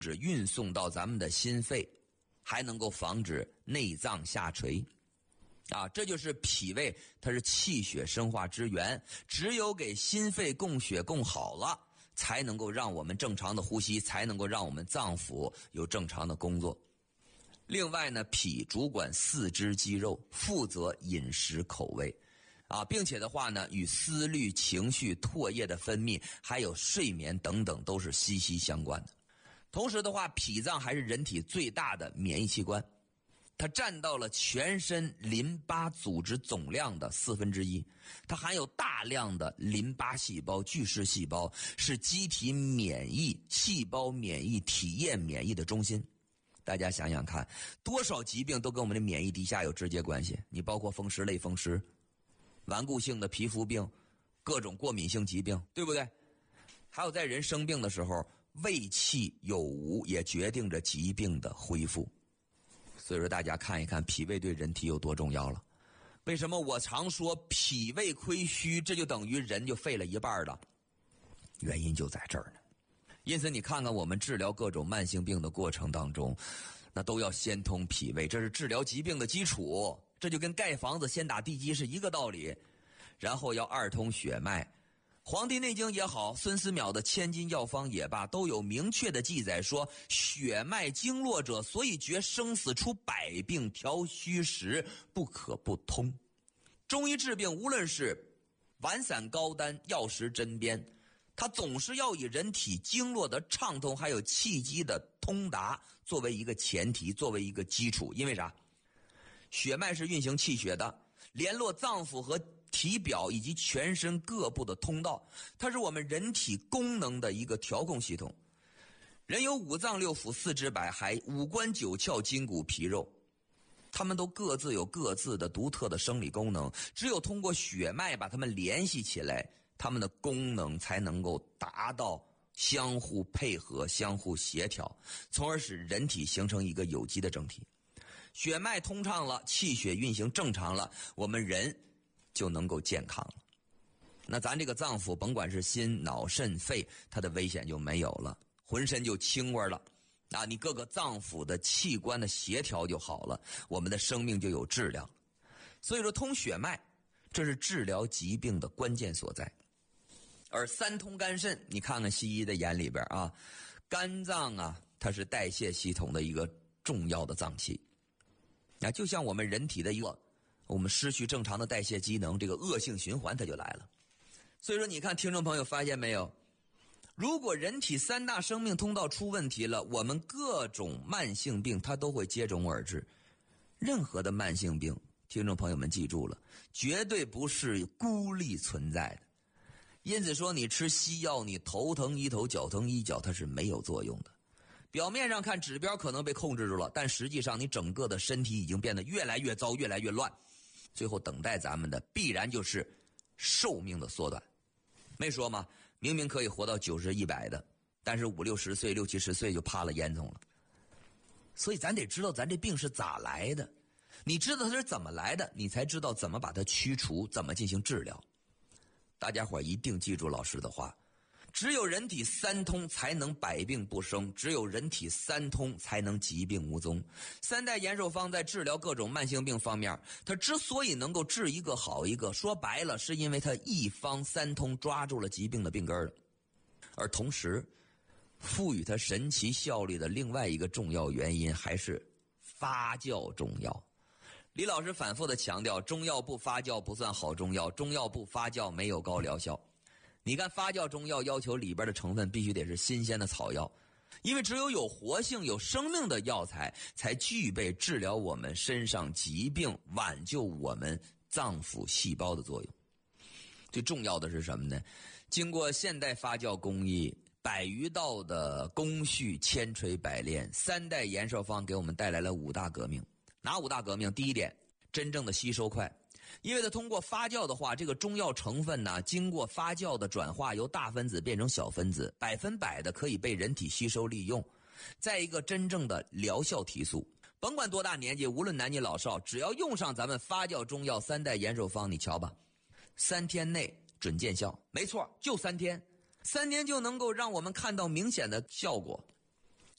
止运送到咱们的心肺，还能够防止内脏下垂。这就是脾胃，它是气血生化之源，只有给心肺供血供好了，才能够让我们正常的呼吸，才能够让我们脏腑有正常的工作。另外呢，脾主管四肢肌肉，负责饮食口味并且的话呢，与思虑、情绪、唾液的分泌，还有睡眠等等都是息息相关的。同时的话，脾脏还是人体最大的免疫器官，它占到了全身淋巴组织总量的1/4，它含有大量的淋巴细胞、巨噬细胞，是机体免疫、细胞免疫、体液免疫的中心。大家想想看，多少疾病都跟我们的免疫低下有直接关系。你包括风湿、类风湿、顽固性的皮肤病、各种过敏性疾病，对不对？还有在人生病的时候，胃气有无也决定着疾病的恢复。所以说大家看一看脾胃对人体有多重要了。为什么我常说脾胃亏虚，这就等于人就废了一半了？原因就在这儿呢。因此你看看我们治疗各种慢性病的过程当中，那都要先通脾胃，这是治疗疾病的基础，这就跟盖房子先打地基是一个道理。然后要二通血脉，黄帝内经也好，孙思邈的千金药方也罢，都有明确的记载说，血脉经络者，所以决生死，出百病，调虚实，不可不通。中医治病无论是丸散膏丹、药食针砭，它总是要以人体经络的畅通还有气机的通达作为一个前提，作为一个基础。因为啥？血脉是运行气血的，联络脏腑和体表以及全身各部的通道，它是我们人体功能的一个调控系统。人有五脏六腑四肢百骸，五官九窍筋骨皮肉，它们都各自有各自的独特的生理功能，只有通过血脉把它们联系起来，它们的功能才能够达到相互配合、相互协调，从而使人体形成一个有机的整体。血脉通畅了，气血运行正常了，我们人就能够健康了。那咱这个脏腑，甭管是心、脑、肾、肺，它的危险就没有了，浑身就轻快了你各个脏腑的器官的协调就好了，我们的生命就有质量。所以说通血脉，这是治疗疾病的关键所在。而三通肝肾，你看看西医的眼里边肝脏它是代谢系统的一个重要的脏器就像我们人体的我们失去正常的代谢机能，这个恶性循环它就来了。所以说你看听众朋友发现没有，如果人体三大生命通道出问题了，我们各种慢性病它都会接踵而至。任何的慢性病，听众朋友们记住了，绝对不是孤立存在的。因此说你吃西药，你头疼医头，脚疼医脚，它是没有作用的。表面上看指标可能被控制住了，但实际上你整个的身体已经变得越来越糟，越来越乱，最后等待咱们的必然就是寿命的缩短。没说吗？明明可以活到90、100的，但是50、60岁、60、70岁就怕了烟囱了。所以咱得知道咱这病是咋来的，你知道它是怎么来的，你才知道怎么把它驱除，怎么进行治疗。大家伙一定记住老师的话，只有人体三通才能百病不生，只有人体三通才能疾病无踪。三代延寿方在治疗各种慢性病方面，它之所以能够治一个好一个，说白了是因为它一方三通抓住了疾病的病根了。而同时赋予它神奇效力的另外一个重要原因还是发酵中药。李老师反复的强调，中药不发酵不算好中药，中药不发酵没有高疗效。你看发酵中药要求里边的成分必须得是新鲜的草药，因为只有有活性有生命的药材才具备治疗我们身上疾病挽救我们脏腑细胞的作用。最重要的是什么呢？经过现代发酵工艺100余道的工序，千锤百炼，三代延寿方给我们带来了5大革命。哪5大革命？第一点，真正的吸收快，因为它通过发酵的话，这个中药成分经过发酵的转化，由大分子变成小分子，100%的可以被人体吸收利用。再一个，真正的疗效提速，甭管多大年纪，无论男女老少，只要用上咱们发酵中药三代延寿方，你瞧吧，3天内准见效。没错，就3天，3天就能够让我们看到明显的效果。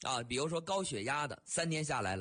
啊，比如说高血压的，3天下来了